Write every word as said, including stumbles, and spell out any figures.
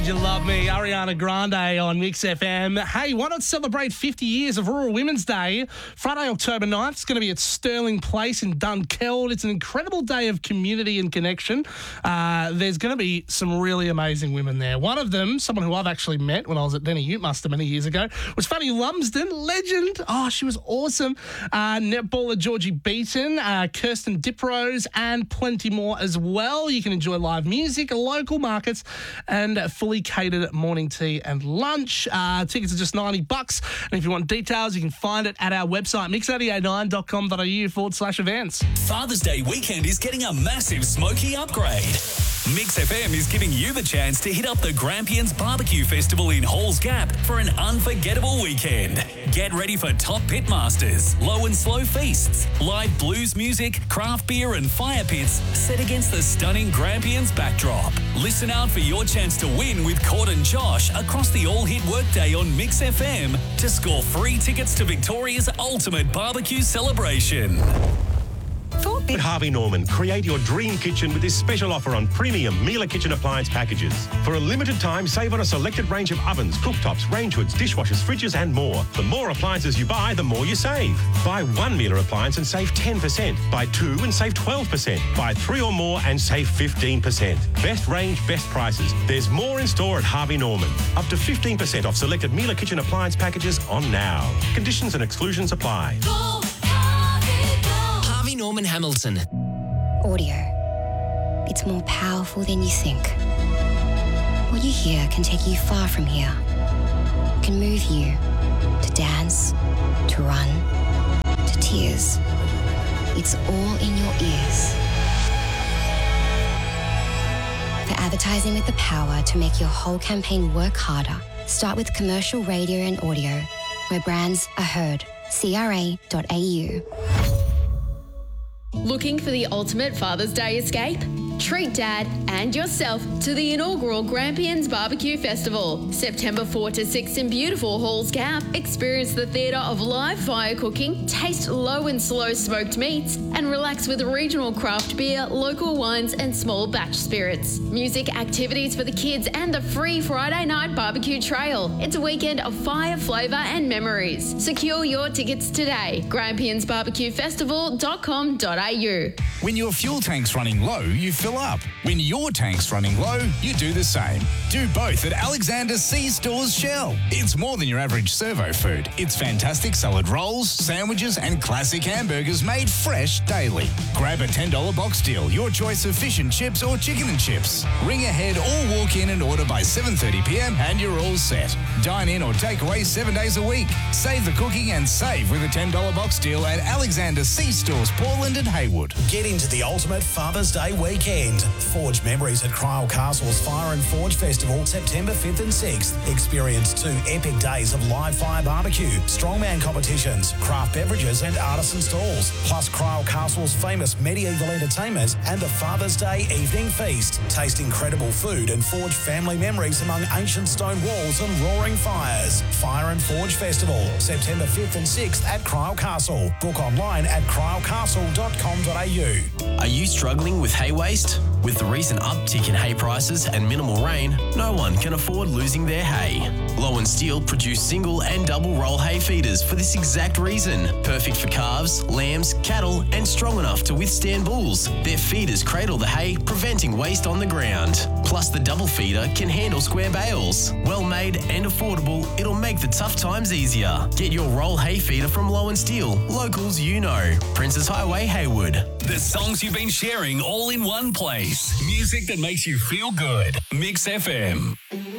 You love me, Ariana Grande on Mix F M. Hey, why not celebrate fifty years of Rural Women's Day? Friday, October ninth, it's going to be at Stirling Place in Dunkeld. It's an incredible day of community and connection. Uh, there's going to be some really amazing women there. One of them, someone who I've actually met when I was at Denny Ute Muster many years ago, was Fanny Lumsden, legend. Oh, she was awesome. Uh, netballer Georgie Beaton, uh, Kirsten Diprose, and plenty more as well. You can enjoy live music, local markets, and fully catered morning tea and lunch. Uh, tickets are just ninety bucks. And if you want details, you can find it at our website, mix eight eight nine dot com dot a u forward slash events. Father's Day weekend is getting a massive smoky upgrade. Mix F M is giving you the chance to hit up the Grampians Barbecue Festival in Halls Gap for an unforgettable weekend. Get ready for top pitmasters, low and slow feasts, live blues music, craft beer and fire pits set against the stunning Grampians backdrop. Listen out for your chance to win with Cord and Josh across the all-hit workday on Mix F M to score free tickets to Victoria's ultimate barbecue celebration. At Harvey Norman, create your dream kitchen with this special offer on premium Miele kitchen appliance packages. For a limited time, save on a selected range of ovens, cooktops, range hoods, dishwashers, fridges and more. The more appliances you buy, the more you save. Buy one Miele appliance and save ten percent. Buy two and save twelve percent. Buy three or more and save fifteen percent. Best range, best prices. There's more in store at Harvey Norman. Up to fifteen percent off selected Miele kitchen appliance packages on now. Conditions and exclusions apply. Go, Harvey Norman Hamilton. Audio. It's more powerful than you think. What you hear can take you far from here. It can move you to dance, to run, to tears. It's all in your ears. For advertising with the power to make your whole campaign work harder, start with commercial radio and audio, where brands are heard. C R A dot A U. Looking for the ultimate Father's Day escape? Treat Dad and yourself to the inaugural Grampians Barbecue Festival, September fourth to sixth in beautiful Halls Gap. Experience the theatre of live fire cooking, taste low and slow smoked meats, and relax with regional craft beer, local wines, and small batch spirits. Music, activities for the kids, and the free Friday night barbecue trail. It's a weekend of fire, flavour, and memories. Secure your tickets today. Grampians Barbecue Festival dot com dot a u. When your fuel tank's running low, you fill up. When your tank's running low, you do the same. Do both at Alexander C Stores Shell. It's more than your average servo food. It's fantastic salad rolls, sandwiches and classic hamburgers made fresh daily. Grab a ten dollars box deal, your choice of fish and chips or chicken and chips. Ring ahead or walk in and order by seven thirty p m and you're all set. Dine in or take away seven days a week. Save the cooking and save with a ten dollars box deal at Alexander C Stores Portland and Haywood. Get into the ultimate Father's Day weekend. Forge memories at Cryle Castle's Fire and Forge Festival, September fifth and sixth. Experience two epic days of live fire barbecue, strongman competitions, craft beverages and artisan stalls, plus Cryle Castle's famous medieval entertainment and the Father's Day evening feast. Taste incredible food and forge family memories among ancient stone walls and roaring fires. Fire and Forge Festival, September fifth and sixth at Cryle Castle. Book online at cryle castle dot com dot a u. Are you struggling with hay waste? With the recent uptick in hay prices and minimal rain, no one can afford losing their hay. Low and Steel produce single and double roll hay feeders for this exact reason. Perfect for calves, lambs, cattle, and strong enough to withstand bulls. Their feeders cradle the hay, preventing waste on the ground. Plus, the double feeder can handle square bales. Well made and affordable, it'll make the tough times easier. Get your roll hay feeder from Low and Steel. Locals you know. Princes Highway, Haywood. The songs you've been sharing all in one place. Music that makes you feel good. Mix F M.